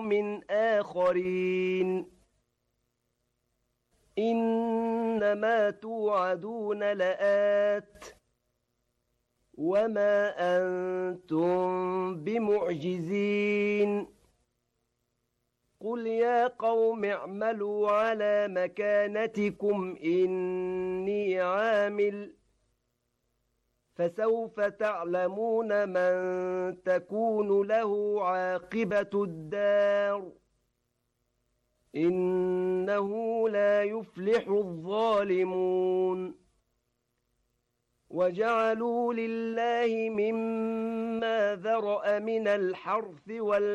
من آخرين إنما توعدون لآت وما أنتم بمعجزين قل يا قوم اعملوا على مكانتكم إني عامل فسوف تعلمون من تكون له عاقبة الدار إنه لا يفلح الظالمون وجعلوا لله مما ذرأ من الحرث